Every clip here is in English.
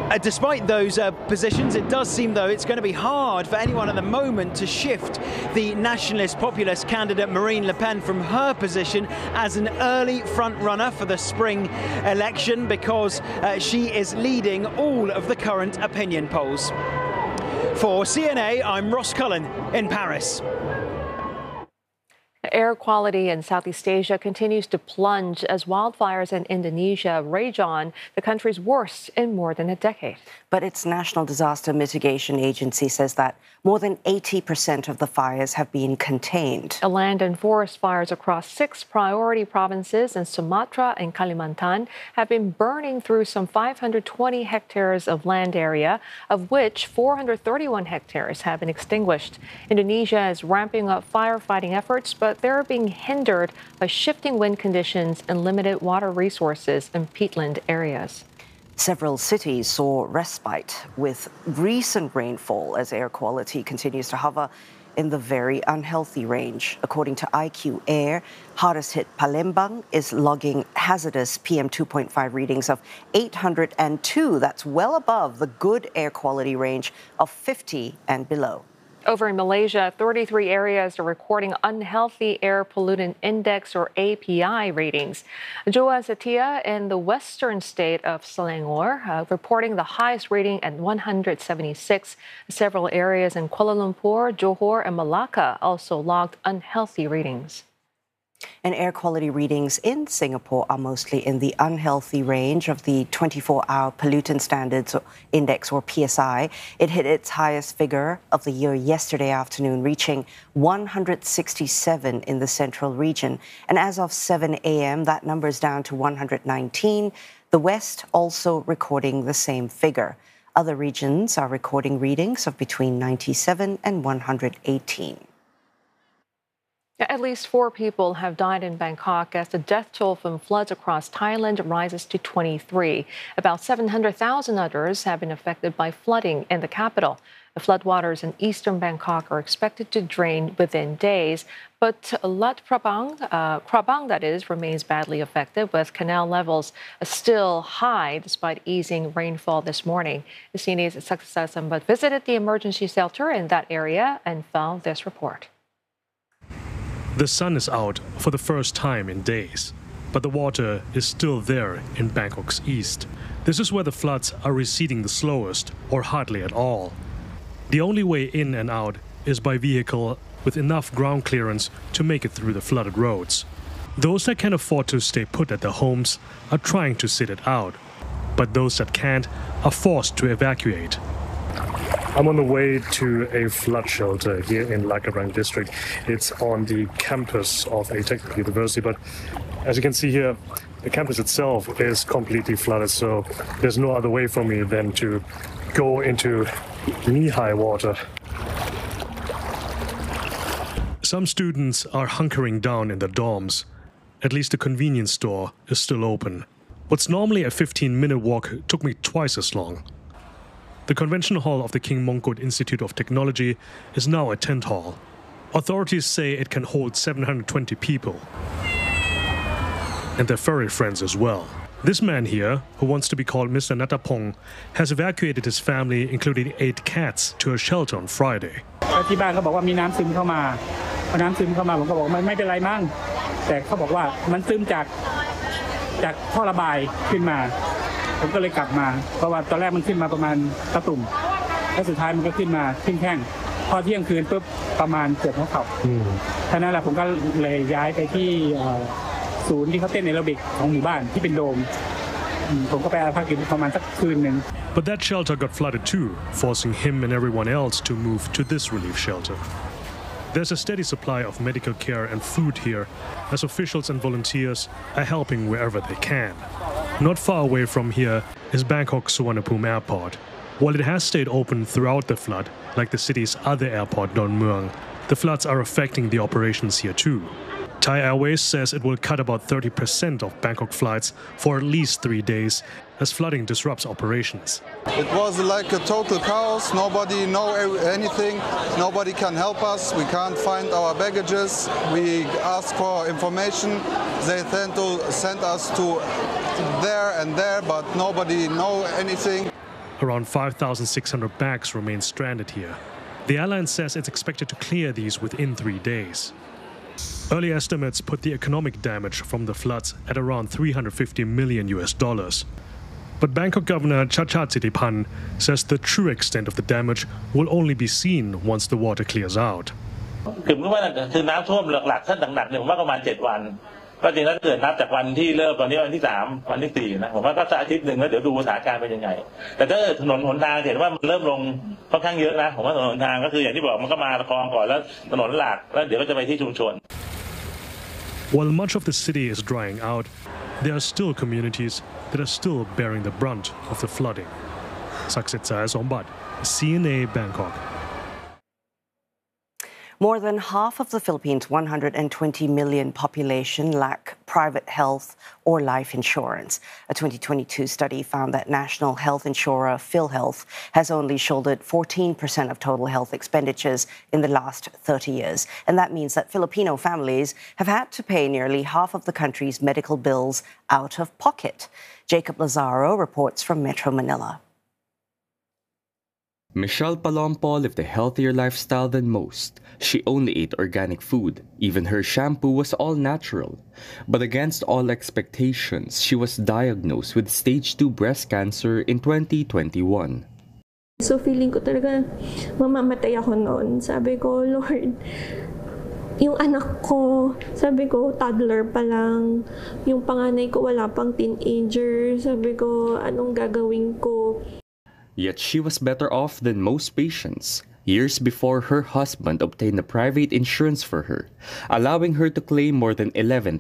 Despite those positions, it does seem, though, it's going to be hard for anyone at the moment to shift the nationalist populist candidate Marine Le Pen from her position as an early front-runner for the spring election, because she is leading all of the current opinion polls. For CNA, I'm Ross Cullen in Paris. Air quality in Southeast Asia continues to plunge as wildfires in Indonesia rage on, the country's worst in more than a decade. But its National Disaster Mitigation Agency says that more than 80% of the fires have been contained. Land and forest fires across 6 priority provinces in Sumatra and Kalimantan have been burning through some 520 hectares of land area, of which 431 hectares have been extinguished. Indonesia is ramping up firefighting efforts, but they're being hindered by shifting wind conditions and limited water resources in peatland areas. Several cities saw respite with recent rainfall as air quality continues to hover in the very unhealthy range. According to IQ Air, hardest hit Palembang is logging hazardous PM 2.5 readings of 802. That's well above the good air quality range of 50 and below. Over in Malaysia, 33 areas are recording unhealthy air pollutant index or API readings. Johor Setia in the western state of Selangor reporting the highest reading at 176. Several areas in Kuala Lumpur, Johor, and Malacca also logged unhealthy readings. And air quality readings in Singapore are mostly in the unhealthy range of the 24-hour pollutant standards index or PSI. It hit its highest figure of the year yesterday afternoon, reaching 167 in the central region. And as of 7 a.m., that number is down to 119. The West also recording the same figure. Other regions are recording readings of between 97 and 118. At least 4 people have died in Bangkok as the death toll from floods across Thailand rises to 23. About 700,000 others have been affected by flooding in the capital. The floodwaters in eastern Bangkok are expected to drain within days, but Lut Krabang, that is, remains badly affected, with canal levels still high despite easing rainfall this morning. The CNA's Success Sambut visited the emergency shelter in that area and found this report. The sun is out for the first time in days, but the water is still there in Bangkok's east. This is where the floods are receding the slowest or hardly at all. The only way in and out is by vehicle with enough ground clearance to make it through the flooded roads. Those that can afford to stay put at their homes are trying to sit it out, but those that can't are forced to evacuate. I'm on the way to a flood shelter here in Lakarang district. It's on the campus of a technical university, but as you can see here, the campus itself is completely flooded, so there's no other way for me than to go into knee-high water. Some students are hunkering down in their dorms. At least the convenience store is still open. What's normally a 15-minute walk took me twice as long. The convention hall of the King Mongkut Institute of Technology is now a tent hall. Authorities say it can hold 720 people. And their furry friends as well. This man here, who wants to be called Mr. Natapong, has evacuated his family, including 8 cats, to a shelter on Friday. ที่บ้านเขาบอกว่ามีน้ำซึมเข้ามาพอน้ำซึมเข้ามาผมก็บอกไม่เป็นไรมั้งแต่เขาบอกว่ามันซึมจากท่อระบายขึ้นมาผมก็เลยกลับมาเพราะว่าตอนแรกมันขึ้นมาประมาณตะตุ่มแล้วสุดท้ายมันก็ขึ้นมาครึ่งแข้งพอเที่ยงคืนปุ๊บประมาณเกือบหัวเข่าท่านั้นแหละผมก็เลยย้ายไปที่ศูนย์ที่เขาเต้นแอโรบิกของหมู่บ้านที่เป็นโดมผมก็ไปพักอยู่ประมาณสักคืนนึง But that shelter got flooded too, forcing him and everyone else to move to this relief shelter. There's a steady supply of medical care and food here, as officials and volunteers are helping wherever they can. Not far away from here is Bangkok Suvarnabhumi Airport. While it has stayed open throughout the flood, like the city's other airport, Don Mueang, the floods are affecting the operations here too. Thai Airways says it will cut about 30% of Bangkok flights for at least 3 days as flooding disrupts operations. It was like a total chaos. Nobody knows anything. Nobody can help us. We can't find our baggages. We ask for information. They tend to send us to there and there, but nobody knows anything. Around 5,600 bags remain stranded here. The airline says it's expected to clear these within 3 days. Early estimates put the economic damage from the floods at around $350 million. But Bangkok Governor Chachat Sittipan says the true extent of the damage will only be seen once the water clears out. คือน้ำท่วมหลักๆถ้าหนักๆเนี่ยผมว่าประมาณ7 วันก็จริงแล้วเกิดนับจากวันที่เริ่มตอนนี้วันที่3วันที่4นะผมว่าก็สักอาทิตย์หนึ่งแล้วเดี๋ยวดูสถานการณ์เป็นยังไงแต่ถ้าถนนหนทางเห็นว่ามันเริ่มลงค่อนข้างเยอะนะผมว่าถนนหนทางก็คืออย่างที่บอกมันก็มาคลองก่อนแล้วถนนหลักแล้วเดี๋ยวก็จะไปที่ชุมชน While much of the city is drying out, there are still communities that are still bearing the brunt of the flooding. Saksit Sombat, CNA Bangkok. More than half of the Philippines' 120 million population lack private health or life insurance. A 2022 study found that national health insurer PhilHealth has only shouldered 14% of total health expenditures in the last 30 years. And that means that Filipino families have had to pay nearly half of the country's medical bills out of pocket. Jacob Lazaro reports from Metro Manila. Michelle Palompo lived a healthier lifestyle than most. She only ate organic food. Even her shampoo was all natural. But against all expectations, she was diagnosed with stage 2 breast cancer in 2021. So feeling ko talaga mamamatay ako noon. Sabi ko, Lord, yung anak ko, sabi ko, toddler pa lang. Yung panganay ko wala pang teenager. Sabi ko, anong gagawin ko? Yet she was better off than most patients. Years before, her husband obtained a private insurance for her, allowing her to claim more than $11,000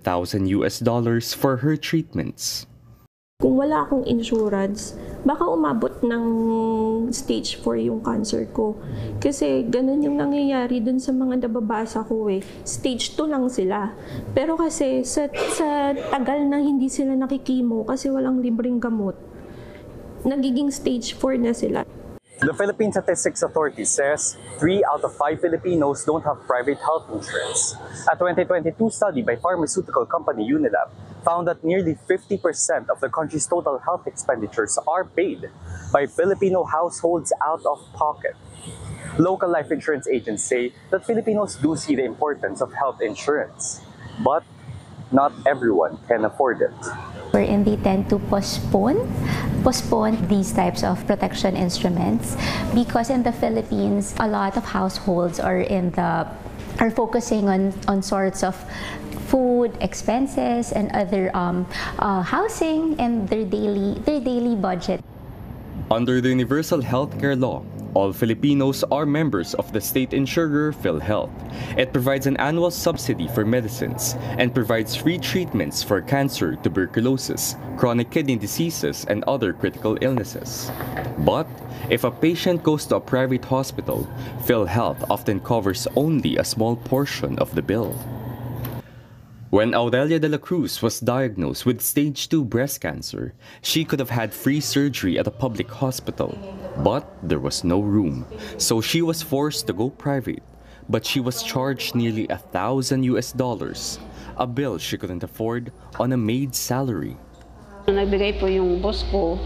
for her treatments. Kung wala akong insurance, baka umabot ng stage 4 yung cancer ko. Kasi ganun yung nangyayari dun sa mga nababasa ko eh. Stage 2 lang sila. Pero kasi sa tagal na hindi sila nakikimo kasi walang libreng gamot, nagiging stage 4 na sila. The Philippine Statistics Authority says 3 out of 5 Filipinos don't have private health insurance. A 2022 study by pharmaceutical company Unilab found that nearly 50% of the country's total health expenditures are paid by Filipino households out of pocket. Local life insurance agents say that Filipinos do see the importance of health insurance, but not everyone can afford it. And they tend to postpone these types of protection instruments because in the Philippines, a lot of households are focusing on sorts of food expenses and other housing and their daily budget. Under the Universal Healthcare Law, all Filipinos are members of the state insurer PhilHealth. It provides an annual subsidy for medicines and provides free treatments for cancer, tuberculosis, chronic kidney diseases, and other critical illnesses. But if a patient goes to a private hospital, PhilHealth often covers only a small portion of the bill. When Aurelia de la Cruz was diagnosed with stage 2 breast cancer, she could have had free surgery at a public hospital. But there was no room, so she was forced to go private. But she was charged nearly $1,000, a bill she couldn't afford on a maid's salary. Nagbigay po yung boss ko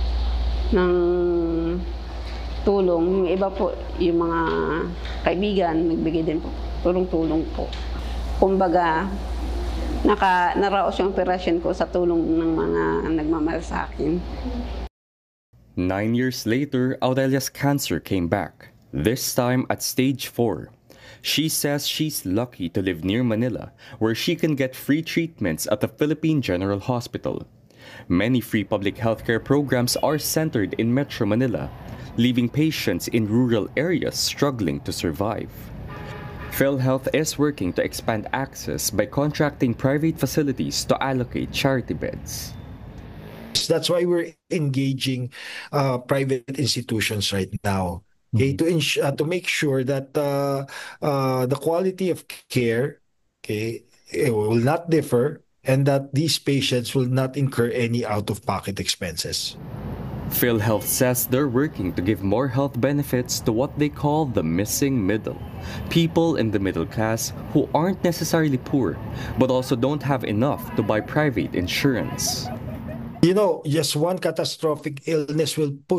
ng tulong. Yung iba po, yung mga kaibigan, nagbigay din po. Tulong po. Kumbaga, naraos yung operasyon ko sa tulong ng mga nagmamahal sa akin. 9 years later, Aurelia's cancer came back, this time at stage 4. She says she's lucky to live near Manila, where she can get free treatments at the Philippine General Hospital. Many free public healthcare programs are centered in Metro Manila, leaving patients in rural areas struggling to survive. PhilHealth is working to expand access by contracting private facilities to allocate charity beds. That's why we're engaging private institutions right now, okay, to make sure that the quality of care, okay, it will not differ, and that these patients will not incur any out-of-pocket expenses. PhilHealth says they're working to give more health benefits to what they call the missing middle. People in the middle class who aren't necessarily poor, but also don't have enough to buy private insurance. You know, just one catastrophic illness will push